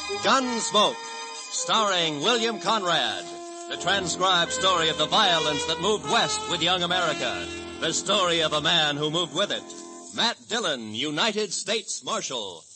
Gunsmoke, starring William Conrad. The transcribed story of the violence that moved west with young America. The story of a man who moved with it. Matt Dillon, United States Marshal.